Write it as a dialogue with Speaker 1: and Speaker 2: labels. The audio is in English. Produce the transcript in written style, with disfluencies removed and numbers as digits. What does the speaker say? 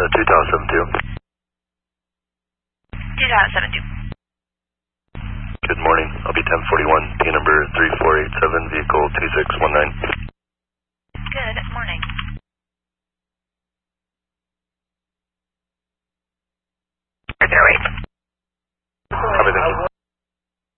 Speaker 1: 2072.
Speaker 2: 2072.
Speaker 1: Good morning. I'll be 1041, P number 3487, vehicle 2619.